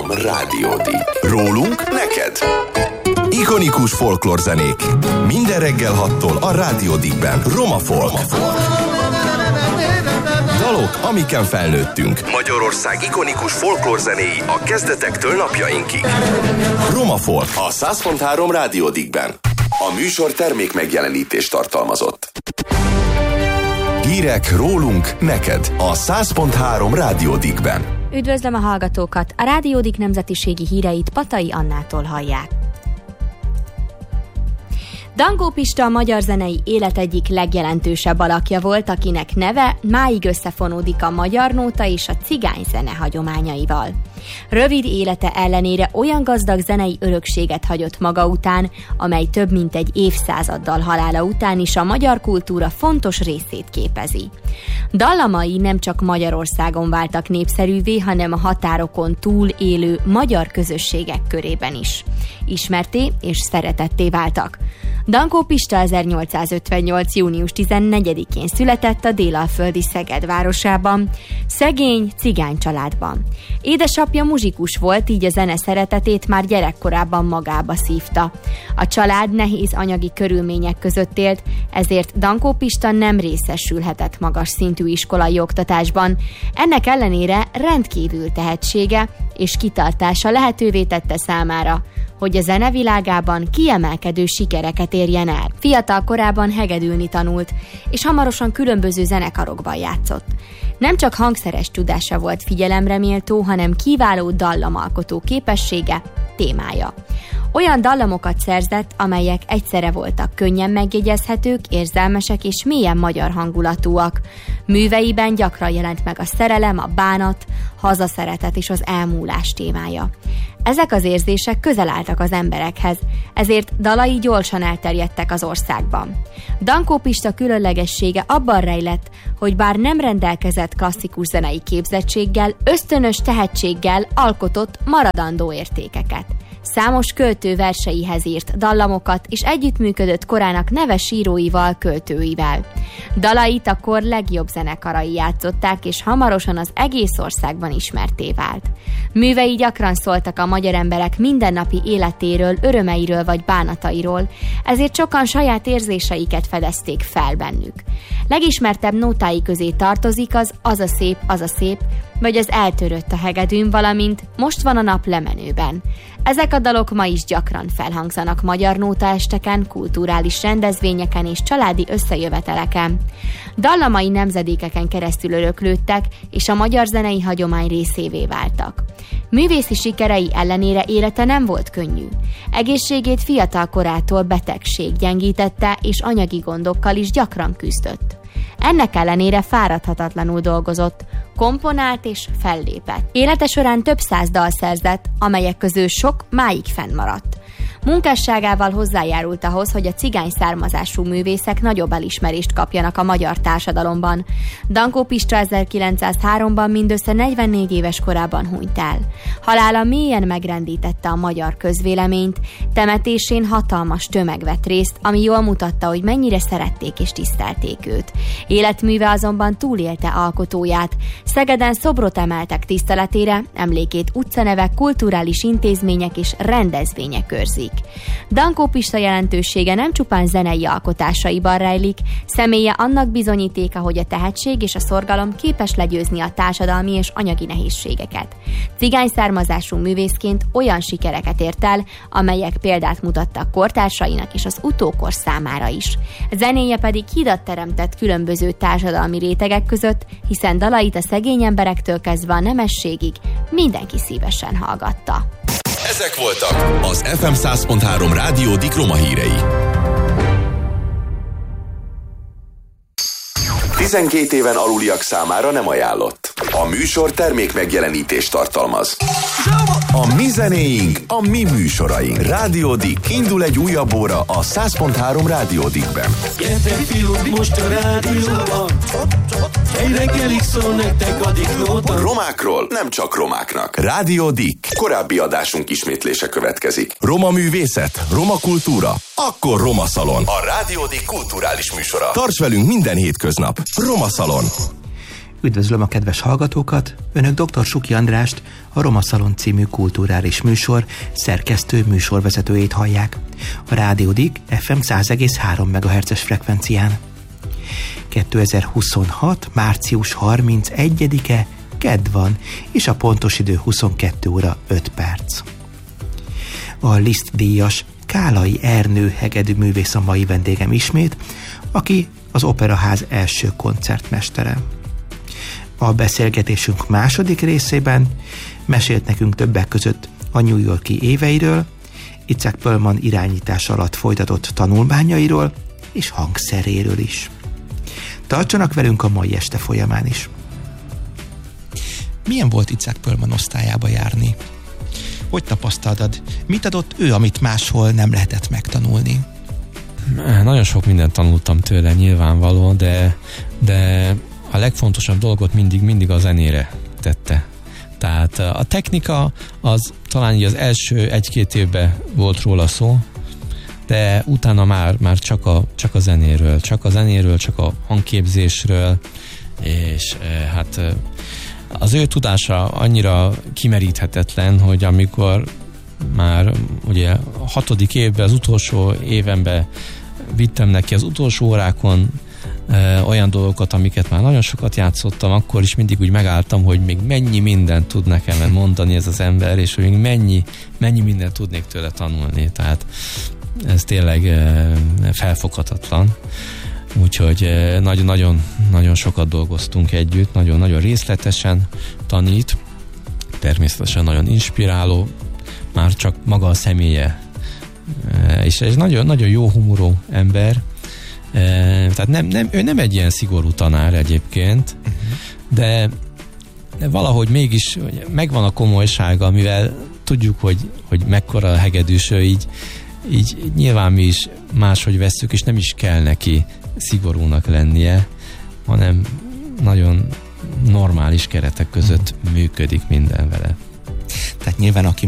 Rádió Dick. Rólunk neked. Ikonikus folklórzenék. Minden reggel 6-tól a Rádió Dickben. Roma Folk. Dalok, amiken felnőttünk. Magyarország ikonikus folklórzenéi a kezdetektől napjainkig. Roma Folk a 100.3 Rádió Dickben. A műsor termék megjelenítést tartalmazott. Hírek rólunk neked a 100.3 Rádió Dickben. Üdvözlöm a hallgatókat! A Rádió Dick nemzetiségi híreit Patai Annától hallják. Dankó Pista a magyar zenei élet egyik legjelentősebb alakja volt, akinek neve máig összefonódik a magyar nóta és a cigány zene hagyományaival. Rövid élete ellenére olyan gazdag zenei örökséget hagyott maga után, amely több mint egy évszázaddal halála után is a magyar kultúra fontos részét képezi. Dallamai nem csak Magyarországon váltak népszerűvé, hanem a határokon túl élő magyar közösségek körében is. Ismertté és szeretetté váltak. Dankó Pista 1858. június 14-én született a délalföldi Szeged városában, szegény cigány családban. Édesapja muzsikus volt, így a zene szeretetét már gyerekkorában magába szívta. A család nehéz anyagi körülmények között élt, ezért Dankó Pista nem részesülhetett magas szintű iskolai oktatásban. Ennek ellenére rendkívül tehetsége és kitartása lehetővé tette számára, hogy a zenevilágában kiemelkedő sikereket érjen el. Fiatal korában hegedülni tanult, és hamarosan különböző zenekarokban játszott. Nem csak hangszeres tudása volt figyelemre méltó, hanem kiváló dallamalkotó képessége, témája. Olyan dallamokat szerzett, amelyek egyszerre voltak könnyen megjegyezhetők, érzelmesek és mélyen magyar hangulatúak. Műveiben gyakran jelent meg a szerelem, a bánat, hazaszeretet és az elmúlás témája. Ezek az érzések közel álltak az emberekhez, ezért dalai gyorsan elterjedtek az országban. Dankó Pista különlegessége abban rejlett, hogy bár nem rendelkezett klasszikus zenei képzettséggel, ösztönös tehetséggel alkotott maradandó értékeket. Számos költő verseihez írt dallamokat, és együttműködött korának neves íróival, költőivel. Dalait a kor legjobb zenekarai játszották, és hamarosan az egész országban ismertté vált. Művei gyakran szóltak a magyar emberek mindennapi életéről, örömeiről vagy bánatairól, ezért sokan saját érzéseiket fedezték fel bennük. Legismertebb nótái közé tartozik az a szép, vagy az eltörött a hegedűn, valamint Most van a nap lemenőben. Ezek a dalok ma is gyakran felhangzanak magyar nótaesteken, kulturális rendezvényeken és családi összejöveteleken. Dallamai nemzedékeken keresztül öröklődtek, és a magyar zenei hagyomány részévé váltak. Művészi sikerei ellenére élete nem volt könnyű. Egészségét fiatal korától betegség gyengítette, és anyagi gondokkal is gyakran küzdött. Ennek ellenére fáradhatatlanul dolgozott, komponált és fellépett. Élete során több száz dal szerzett, amelyek közül sok máig fennmaradt. Munkásságával hozzájárult ahhoz, hogy a cigány származású művészek nagyobb elismerést kapjanak a magyar társadalomban. Dankó Pista 1903-ban mindössze 44 éves korában hunyt el. Halála mélyen megrendítette a magyar közvéleményt, temetésén hatalmas tömeg vett részt, ami jól mutatta, hogy mennyire szerették és tisztelték őt. Életműve azonban túlélte alkotóját. Szegeden szobrot emeltek tiszteletére, emlékét utcanevek, kulturális intézmények és rendezvények őrzik. Dankó Pista jelentősége nem csupán zenei alkotásaiban rejlik, személye annak bizonyítéka, hogy a tehetség és a szorgalom képes legyőzni a társadalmi és anyagi nehézségeket. Cigány származású művészként olyan sikereket ért el, amelyek példát mutattak kortársainak és az utókor számára is. Zenéje pedig hidat teremtett különböző társadalmi rétegek között, hiszen dalait a szegény emberektől kezdve a nemességig mindenki szívesen hallgatta. Ezek voltak az FM 100.3 Rádió Dick Roma hírei. 12 éven aluliak számára nem ajánlott. A műsor termék megjelenítést tartalmaz. A mi zenéink, a mi műsoraink. Rádió Dick indul egy újabb óra a 100.3 Rádió Dickben. Gyertek fiúk, most a rádióban, egy reggelig szól nektek a Dicknóta. Romákról nem csak romáknak. Rádió Dick. Korábbi adásunk ismétlése következik. Roma művészet, roma kultúra, akkor Roma Szalon. A Rádió Dick kulturális műsora. Tarts velünk minden hétköznap. Roma Szalon. Üdvözlöm a kedves hallgatókat! Önök dr. Suki Andrást, a Roma Szalon című kulturális műsor szerkesztő műsorvezetőjét hallják. A Rádió Dik FM 100,3 MHz-es frekvencián. 2026. március 31-e kedd van, és a pontos idő 22 óra 5 perc. A Liszt díjas Kálai Ernő hegedűművész a mai vendégem ismét, aki az Operaház első koncertmestere. A beszélgetésünk második részében mesélt nekünk többek között a New York-i éveiről, Itzhak Perlman irányítás alatt folytatott tanulmányairól és hangszeréről is. Tartsanak velünk a mai este folyamán is. Milyen volt Itzhak Perlman osztályába járni? Hogy tapasztaltad? Mit adott ő, amit máshol nem lehetett megtanulni? Nagyon sok mindent tanultam tőle, nyilvánvaló, de a legfontosabb dolgot mindig a zenére tette. Tehát a technika az talán így az első 1-2 évben volt róla szó, de utána már csak a zenéről, csak a hangképzésről, és hát az ő tudása annyira kimeríthetetlen, hogy amikor már ugye a 6. évben, az utolsó évenben vittem neki az utolsó órákon olyan dolgokat, amiket már nagyon sokat játszottam, akkor is mindig úgy megálltam, hogy még mennyi mindent tud nekem mondani ez az ember, és hogy még mennyi mindent tudnék tőle tanulni. Tehát ez tényleg felfoghatatlan. Úgyhogy nagyon sokat dolgoztunk együtt, nagyon részletesen tanít, természetesen nagyon inspiráló, már csak maga a személye. És egy nagyon jó humorú ember, tehát ő nem egy ilyen szigorú tanár egyébként, de valahogy mégis megvan a komolysága, mivel tudjuk, hogy mekkora a hegedűs, így nyilván mi is máshogy vesszük, és nem is kell neki szigorúnak lennie, hanem nagyon normális keretek között működik minden vele. Tehát nyilván aki